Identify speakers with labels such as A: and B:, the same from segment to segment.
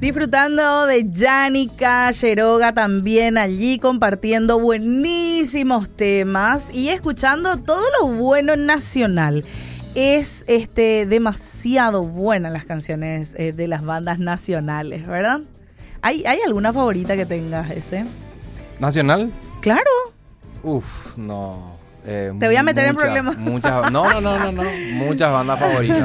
A: Disfrutando de Yanika Quiroga también allí compartiendo buenísimos temas y escuchando todo lo bueno nacional. Es demasiado buenas las canciones de las bandas nacionales, ¿verdad? ¿Hay alguna favorita que tengas ese?
B: ¿Nacional?
A: Claro.
B: Uf, no.
A: Te voy a meter en problemas.
B: No. Muchas bandas favoritas.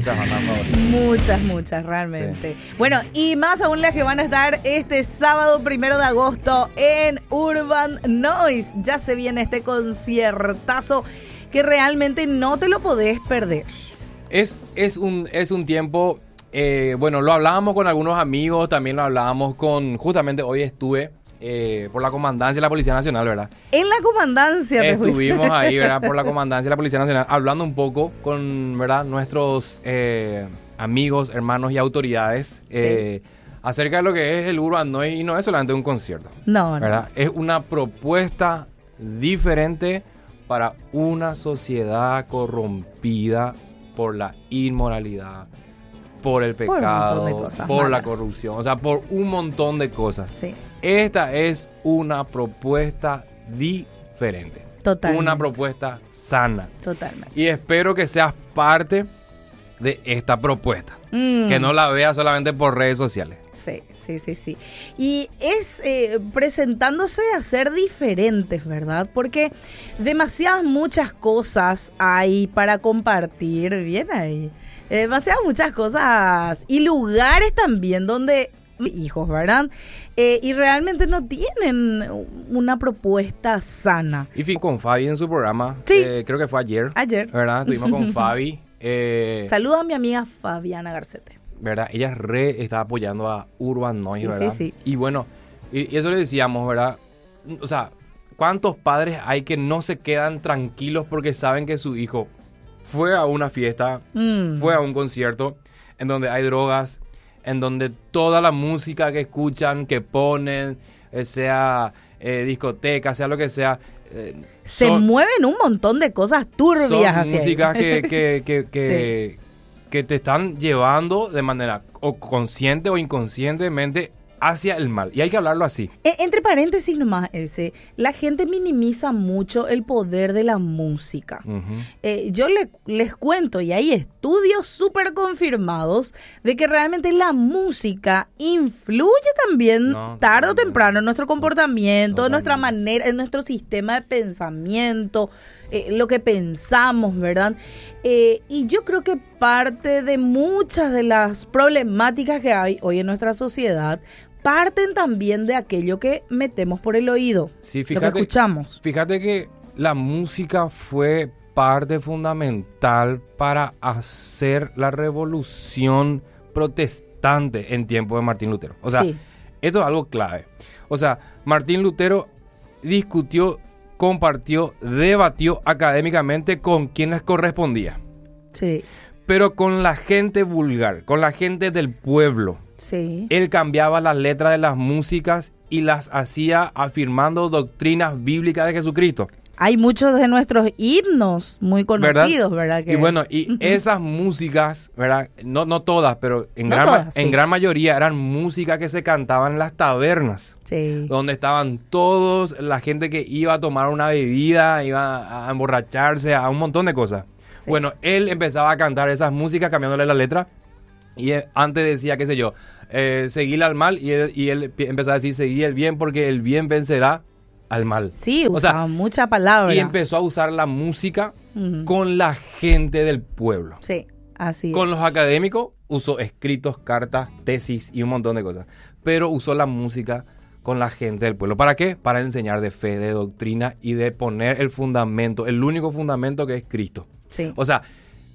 A: Muchas, realmente. Sí. Bueno, y más aún las que van a estar este sábado 1 de agosto en Urban Noise. Ya se viene este conciertazo que realmente no te lo podés perder.
B: Es un tiempo, bueno, lo hablábamos con algunos amigos, también lo hablábamos justamente hoy estuve por la comandancia de la Policía Nacional, ¿verdad? En la comandancia. Estuvimos ahí, ¿verdad? Por la comandancia de la Policía Nacional, hablando un poco con, ¿verdad? Nuestros amigos, hermanos y autoridades sí. Acerca de lo que es el Urban Noise, y no es solamente un concierto. No. ¿Verdad? Es una propuesta diferente para una sociedad corrompida por la inmoralidad, por el pecado, por la corrupción, o sea, por un montón de cosas. Sí. Esta es una propuesta diferente. Totalmente. Una propuesta sana. Totalmente. Y espero que seas parte de esta propuesta. Que no la veas solamente por redes sociales.
A: Sí. Y es presentándose a ser diferentes, ¿verdad? Porque muchas cosas hay para compartir, bien ahí. Muchas cosas y lugares también donde hijos, ¿verdad? Y realmente no tienen una propuesta sana.
B: Y fui con Fabi en su programa, sí. Creo que fue ayer, ¿verdad? Estuvimos con Fabi.
A: Saludo a mi amiga Fabiana Garcete.
B: ¿Verdad? Ella estaba apoyando a Urban Noise, sí, ¿verdad?
A: Sí.
B: Y bueno, y eso le decíamos, ¿verdad? O sea, ¿cuántos padres hay que no se quedan tranquilos porque saben que su hijo fue a una fiesta, fue a un concierto en donde hay drogas, en donde toda la música que escuchan, que ponen, sea discoteca, sea lo que sea,
A: se mueven un montón de cosas turbias
B: hacia música que te están llevando de manera o consciente o inconscientemente hacia el mal. Y hay que hablarlo así.
A: Entre paréntesis nomás, la gente minimiza mucho el poder de la música. Uh-huh. Yo les cuento, y hay estudios súper confirmados de que realmente la música influye también tarde o temprano en nuestro comportamiento, en nuestra manera, en nuestro sistema de pensamiento, lo que pensamos, ¿verdad? Y yo creo que parte de muchas de las problemáticas que hay hoy en nuestra sociedad parten también de aquello que metemos por el oído,
B: sí, fíjate,
A: lo que escuchamos.
B: Fíjate que la música fue parte fundamental para hacer la revolución protestante en tiempo de Martín Lutero. O sea, sí. Esto es algo clave. O sea, Martín Lutero discutió, compartió, debatió académicamente con quienes correspondía. Sí. Pero con la gente vulgar, con la gente del pueblo. Sí. Él cambiaba las letras de las músicas y las hacía afirmando doctrinas bíblicas de Jesucristo.
A: Hay muchos de nuestros himnos muy conocidos, ¿verdad?
B: Y bueno, y esas músicas, ¿verdad? No todas, pero en gran mayoría eran músicas que se cantaban en las tabernas. Sí. Donde estaban todos, la gente que iba a tomar una bebida, iba a emborracharse, a un montón de cosas. Sí. Bueno, él empezaba a cantar esas músicas cambiándole la letra. Y antes decía, qué sé yo, seguir al mal, y él empezó a decir, seguir el bien porque el bien vencerá al mal.
A: Sí, usaba mucha palabra.
B: Y empezó a usar la música con la gente del pueblo.
A: Sí, así
B: con los académicos usó escritos, cartas, tesis y un montón de cosas. Pero usó la música con la gente del pueblo. ¿Para qué? Para enseñar de fe, de doctrina y de poner el fundamento, el único fundamento que es Cristo. Sí. O sea,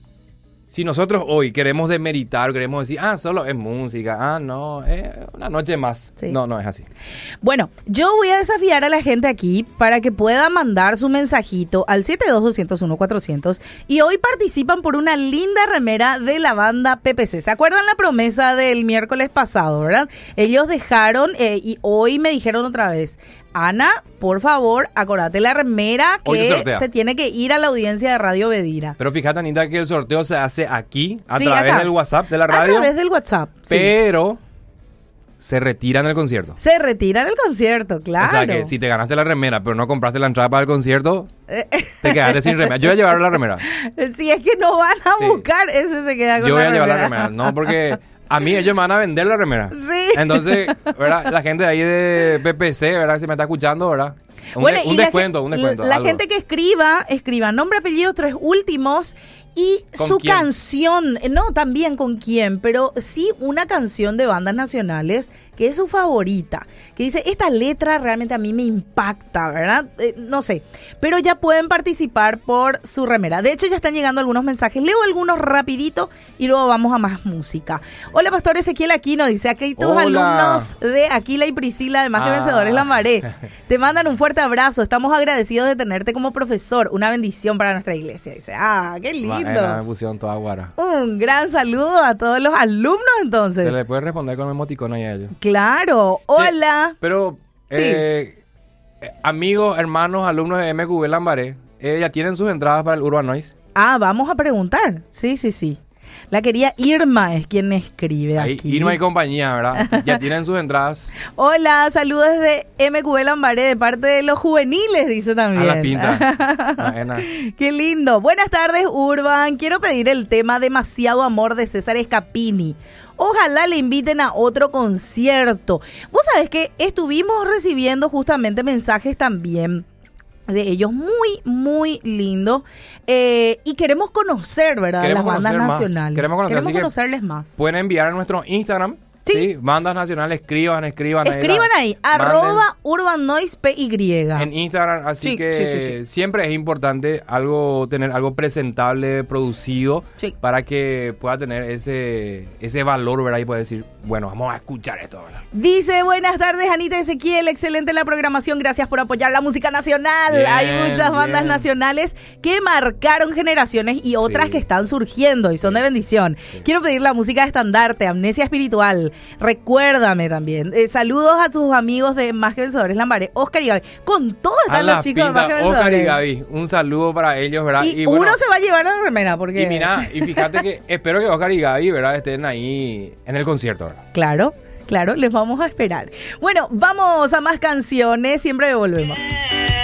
B: si nosotros hoy queremos demeritar, queremos decir, solo es música, no, es una noche más. Sí. No es así.
A: Bueno, yo voy a desafiar a la gente aquí para que pueda mandar su mensajito al 72-201-400 y hoy participan por una linda remera de la banda PPC. ¿Se acuerdan la promesa del miércoles pasado, verdad? Ellos dejaron y hoy me dijeron otra vez, Ana, por favor, acordate la remera que se tiene que ir a la audiencia de Radio Bedira.
B: Pero fíjate, Anita, que el sorteo se hace aquí, a través del WhatsApp de la radio.
A: A través del WhatsApp,
B: pero se retiran del concierto.
A: Se retiran del concierto, claro.
B: O sea que si te ganaste la remera, pero no compraste la entrada para el concierto, te quedaste sin remera. Yo voy a llevar la remera.
A: Si es que no van a buscar, ese se queda con la remera.
B: Yo voy a llevar la remera, no, porque a mí ellos me van a vender la remera.
A: Sí.
B: Entonces, ¿verdad? La gente de ahí de PPC, ¿verdad? Si me está escuchando, ¿verdad? Un descuento.
A: La gente que escriba nombre, apellido, 3 últimos y su
B: quién?
A: canción, no también con quién, pero sí una canción de bandas nacionales que es su favorita, que dice, esta letra realmente a mí me impacta, ¿verdad? No sé, pero ya pueden participar por su remera. De hecho, ya están llegando algunos mensajes, leo algunos rapidito y luego vamos a más música. Hola, Pastor Ezequiel Aquino, dice, aquí tus alumnos de Aquila y Priscila, de Más que Vencedores Lambaré, te mandan un fuerte abrazo, estamos agradecidos de tenerte como profesor, una bendición para nuestra iglesia. Dice, qué lindo.
B: Me pusieron toda guara.
A: Un gran saludo a todos los alumnos, entonces.
B: Se le puede responder con emoticón ahí a ellos.
A: Claro, hola.
B: Sí, pero, amigos, hermanos, alumnos de MQB Lambaré, ¿ya tienen sus entradas para el Urban Noise?
A: Vamos a preguntar. Sí. La querida Irma es quien escribe
B: ahí,
A: aquí.
B: Irma y compañía, ¿verdad? Ya tienen sus entradas.
A: Hola, saludos desde MQB Lambaré, de parte de los juveniles, dice también.
B: A la pinta.
A: Qué lindo. Buenas tardes, Urban. Quiero pedir el tema Demasiado Amor de César Escapini. Ojalá le inviten a otro concierto. Vos sabés que estuvimos recibiendo justamente mensajes también de ellos muy, muy lindos. Y queremos conocer, ¿verdad? Las bandas nacionales.
B: Queremos
A: conocerles más.
B: Pueden enviar a nuestro Instagram. Sí, bandas nacionales, escriban
A: ahí, @Urban Noise PY.
B: En Instagram, así que siempre es importante tener algo presentable, producido, para que pueda tener ese valor, ¿verdad? Y puede decir, bueno, vamos a escuchar esto, ¿verdad?
A: Dice, buenas tardes, Anita Ezequiel, excelente la programación, gracias por apoyar la música nacional. Hay muchas bandas nacionales que marcaron generaciones y otras que están surgiendo y son de bendición. Quiero pedir la música de estandarte, Amnesia Espiritual. Recuérdame también. Saludos a tus amigos de Más que Vencedores Lambaré, Oscar y Gaby. Con todos están los chicos de Más que Vencedores.
B: Oscar y Gaby, un saludo para ellos, ¿verdad?
A: Y bueno, uno se va a llevar la remera porque...
B: Y mira, y fíjate que espero que Oscar y Gaby, ¿verdad? Estén ahí en el concierto, ¿verdad?
A: Claro, les vamos a esperar. Bueno, vamos a más canciones, siempre volvemos.